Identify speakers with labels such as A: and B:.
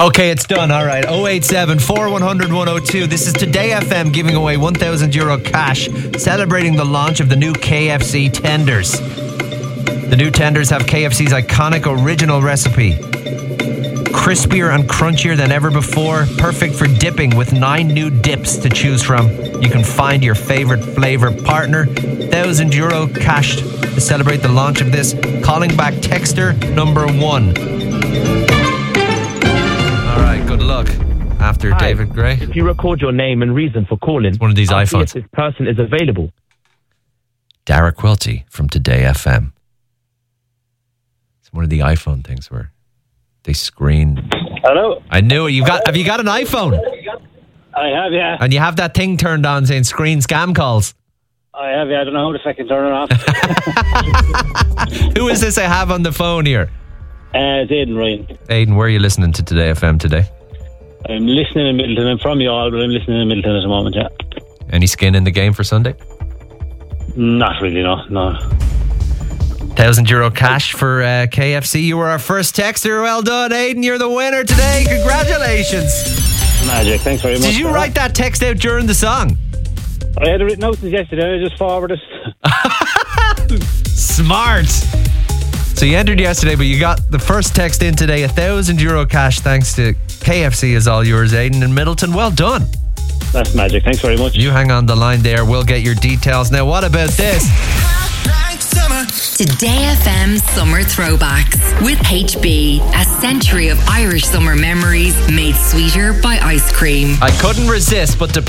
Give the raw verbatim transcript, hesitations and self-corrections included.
A: Okay, it's done. All right. oh eight seven, four one zero zero, one oh two. This is Today F M giving away one thousand euro cash, celebrating the launch of the new K F C tenders. The new tenders have K F C's iconic original recipe. Crispier and crunchier than ever before. Perfect for dipping with nine new dips to choose from. You can find your favorite flavor partner. one thousand euro cash to celebrate the launch of this. Calling back texter number one. All right, good luck. After
B: Hi.
A: David Gray.
B: If you record your name and reason for calling,
A: It's one of these
B: I'll see
A: iPhones.
B: if this person is available.
A: Dara Quilty from Today F M. It's one of the iPhone things where they screen.
C: Hello?
A: I knew it. You got? Have you got an iPhone?
C: I have, yeah.
A: And you have that thing turned on saying screen scam calls.
C: I have, yeah. I don't know how the fucking turn it off.
A: Who is this I have on the phone here?
C: Uh, it's Aidan Ryan.
A: Aidan, where are you listening to Today F M today?
C: I'm listening in Middleton. I'm from y'all, but I'm listening in Middleton at the moment, yeah.
A: Any skin in the game for Sunday?
C: Not really, no. no.
A: Thousand euro cash for uh, K F C. You were our first texter. Well done, Aidan. You're the winner today. Congratulations.
C: Magic. Thanks very much.
A: Did you write that text out during the song?
C: I had it written out since yesterday. I just forwarded it.
A: Smart. So you entered yesterday, but you got the first text in today. A thousand euro cash thanks to K F C is all yours, Aidan in Middleton. Well done.
C: That's magic. Thanks very much.
A: You hang on the line there. We'll get your details. Now, what about this?
D: Today F M Summer Throwbacks with H B, a century of Irish summer memories made sweeter by ice cream.
A: I couldn't resist but to play